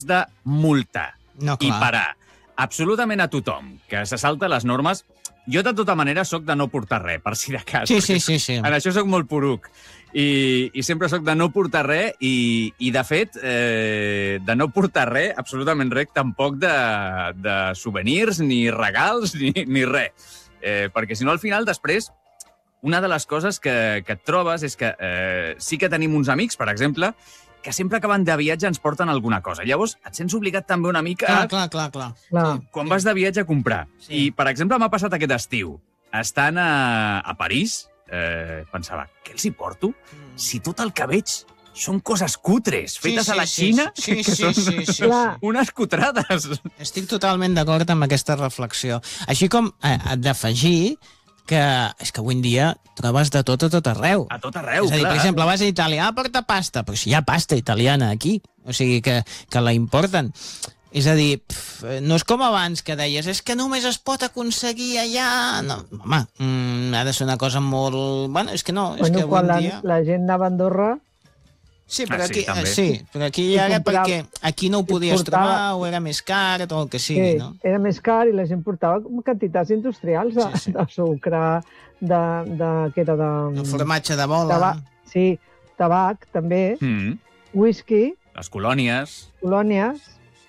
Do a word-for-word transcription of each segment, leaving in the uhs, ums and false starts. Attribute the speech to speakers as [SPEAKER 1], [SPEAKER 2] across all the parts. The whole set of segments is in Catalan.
[SPEAKER 1] de multar
[SPEAKER 2] no,
[SPEAKER 1] i parar absolutament a tothom que se salta les normes. Jo, de tota manera, sóc de no portar res, per si de cas.
[SPEAKER 2] Sí, sí, sí, sí.
[SPEAKER 1] En això sóc molt poruc. I, i sempre sóc de no portar res i, i de fet, eh, de no portar res, absolutament res, tampoc de, de souvenirs, ni regals, ni, ni res. Eh, perquè, si no, al final, després, una de les coses que, que et trobes és que eh, sí que tenim uns amics, per exemple, que sempre que van de viatge ens porten alguna cosa. Llavors, et sents obligat també una mica
[SPEAKER 2] clar, clar, clar, clar.
[SPEAKER 3] clar.
[SPEAKER 1] Sí, quan vas de viatge a comprar. Sí. I, per exemple, m'ha passat aquest estiu. Estant a, a París, eh, pensava, què els hi porto? Mm. Si tot el que veig són coses cutres, fetes
[SPEAKER 2] sí, sí,
[SPEAKER 1] a la Xina,
[SPEAKER 2] sí, sí,
[SPEAKER 1] que
[SPEAKER 2] sí,
[SPEAKER 1] són
[SPEAKER 2] sí, sí, sí.
[SPEAKER 1] unes cutrades.
[SPEAKER 2] Estic totalment d'acord amb aquesta reflexió. Així com eh, d'afegir que és que avui en dia trobes de tot a tot arreu.
[SPEAKER 1] A tot arreu,
[SPEAKER 2] és a dir,
[SPEAKER 1] clar.
[SPEAKER 2] per exemple, vas a Itàlia, ah, porta pasta, però si hi ha pasta italiana aquí, o sigui que, que la importen. És a dir, pf, no és com abans que deies, és que només es pot aconseguir allà... No, home, mm, ha de ser una cosa molt... Bueno, és que no, és
[SPEAKER 3] bueno,
[SPEAKER 2] que avui
[SPEAKER 3] quan
[SPEAKER 2] en
[SPEAKER 3] la,
[SPEAKER 2] dia...
[SPEAKER 3] la gent anava a Andorra...
[SPEAKER 2] Sí, però
[SPEAKER 1] ah, sí,
[SPEAKER 2] aquí,
[SPEAKER 1] també.
[SPEAKER 2] sí, però aquí ja era
[SPEAKER 3] comprava,
[SPEAKER 2] perquè aquí no ho podies
[SPEAKER 3] portava,
[SPEAKER 2] trobar o era més car o el que sigui,
[SPEAKER 3] sí,
[SPEAKER 2] no?
[SPEAKER 3] Era més car i la gent portava quantitats industrials de,
[SPEAKER 2] sí, sí.
[SPEAKER 3] de sucre, de, de, que era de...
[SPEAKER 2] El formatge de bola.
[SPEAKER 3] Tabac, sí, tabac, també,
[SPEAKER 1] Mm.
[SPEAKER 3] whisky,
[SPEAKER 1] Les colònies.
[SPEAKER 3] colònies...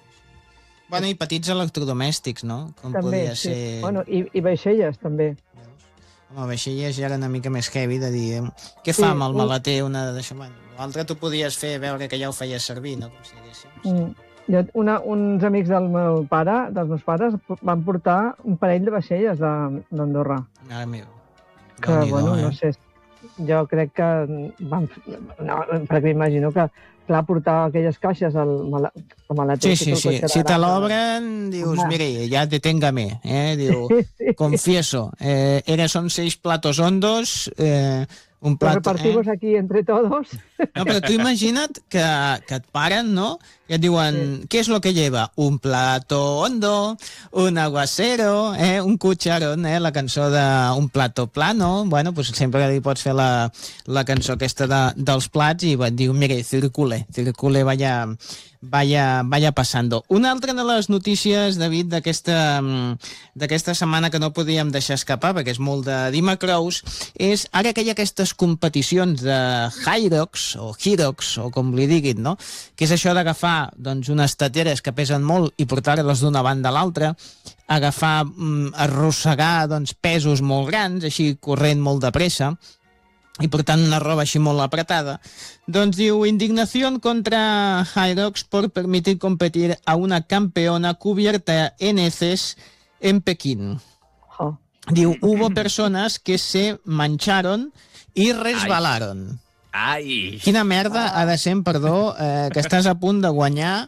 [SPEAKER 2] Bueno, i petits electrodomèstics, no? Com
[SPEAKER 3] també,
[SPEAKER 2] podia
[SPEAKER 3] sí.
[SPEAKER 2] ser...
[SPEAKER 3] Bueno, i, i vaixelles, també.
[SPEAKER 2] Home, vaixelles ja era una mica més heavy de dir... Què
[SPEAKER 3] Sí,
[SPEAKER 2] fa amb el
[SPEAKER 3] un-
[SPEAKER 2] maleter una d'això? Bueno, l'altre tu podies fer veure que ja ho feies servir, no? Com si diguéssim.
[SPEAKER 3] Mm. Jo, una, uns amics del meu pare, dels meus pares, van portar un parell de vaixelles d'Andorra.
[SPEAKER 2] Mare meva.
[SPEAKER 3] Que,
[SPEAKER 2] Déu-n'hi-do,
[SPEAKER 3] bueno,
[SPEAKER 2] eh?
[SPEAKER 3] no sé, jo crec que van... No, perquè m'imagino que, clar, portar aquelles caixes al mala, al maleter...
[SPEAKER 2] Sí, sí, sí. Si te l'obren, dius,
[SPEAKER 3] Home.
[SPEAKER 2] mire, ya deténgame, eh? Diu,
[SPEAKER 3] Sí, sí.
[SPEAKER 2] confieso, eh, eres, son seis platos hondos, eh, un
[SPEAKER 3] Pues
[SPEAKER 2] plato...
[SPEAKER 3] repartimos
[SPEAKER 2] eh?
[SPEAKER 3] aquí entre todos.
[SPEAKER 2] No, però tu imagina't que, que et paren, no? I et diuen, sí. ¿Qué es lo que lleva? Un plato hondo, un aguacero, eh? Un cucharón, eh? La cançó de Un plato plano. Bueno, pues sempre li pots fer la, la cançó aquesta de, dels plats i et diu, mire, circule, circule, vaya, vaya, vaya passando. Una altra de les notícies, David, d'aquesta d'aquesta setmana que no podíem deixar escapar, perquè és molt de dimecrous, és ara que hi ha aquestes competicions de Hyrox, o Hyrox, o com li diguin, no? Que és això d'agafar doncs, unes tateres que pesen molt i portar-les d'una banda a l'altra, agafar, mm, arrossegar doncs, pesos molt grans, així corrent molt de pressa, i portant una roba així molt apretada, doncs diu, indignación contra Hyrox por permitir competir a una campeona cubierta en heces en Pekín.
[SPEAKER 3] Oh.
[SPEAKER 2] Diu, hubo personas que se mancharon y resbalaron.
[SPEAKER 1] Ai!
[SPEAKER 2] Quina merda ha de ser, perdó, eh, que estàs a punt de guanyar.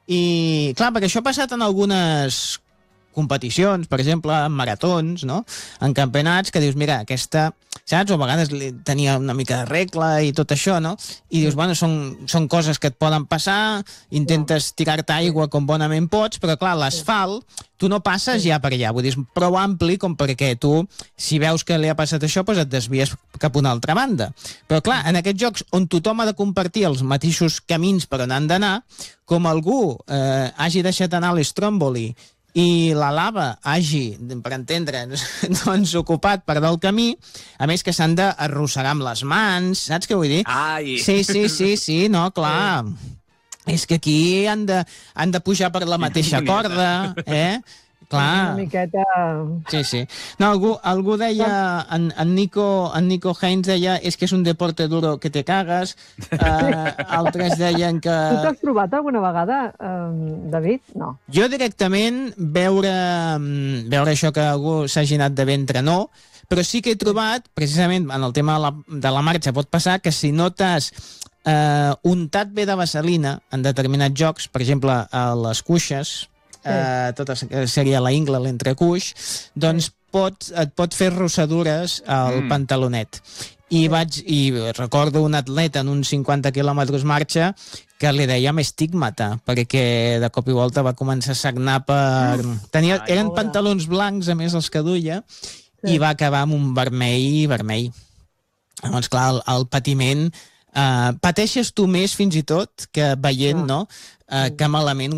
[SPEAKER 2] I, clar, perquè això ha passat en algunes competicions, per exemple, en maratons, no? En campionats, que dius, mira, aquesta, saps? O a vegades tenia una mica de regla i tot això, no? I dius, bueno, són, són coses que et poden passar, intentes tirar-te aigua com bonament pots, però clar, l'asfalt, tu no passes ja per allà, vull dir, és prou ampli com perquè tu, si veus que li ha passat això, doncs et desvies cap a una altra banda. Però clar, en aquests jocs on tothom ha de compartir els mateixos camins per on han d'anar, com algú eh, hagi deixat anar l'estròmboli i la lava hagi, per entendre'ns, doncs, ocupat part del camí, a més que s'han d'arrossegar amb les mans, saps què vull dir?
[SPEAKER 1] Ai!
[SPEAKER 2] Sí, sí, sí, sí, no, clar. És que aquí han de, han de pujar per la mateixa corda, eh? Clar.
[SPEAKER 3] Una miqueta...
[SPEAKER 2] Sí, sí. No, algú, algú deia, en, en, Nico, en Nico Heinz deia, és que és un deporte duro que te cagues, uh, altres deien que...
[SPEAKER 3] Tu t'has trobat alguna vegada, eh, David? No.
[SPEAKER 2] Jo directament veure, veure això que algú s'hagi anat de ventre, no, però sí que he trobat, precisament en el tema de la, de la marxa, pot passar que si no t'has eh, untat bé de vaselina en determinats jocs, per exemple, a les cuixes, eh, tota seria la ingla, l'entrecuix, doncs pot, et pot fer rossadures al mm. pantalonet. I vaig i recordo un atleta en uns cinquanta quilòmetres marxa que li dèiem estigmata, perquè de cop i volta va començar a sagnar per... Tenia, eren pantalons blancs, a més, els que duia, i va acabar amb un vermell vermell. Llavors, clar, el, el patiment... Uh, pateixes tu més fins i tot que veient, no? eh, que malament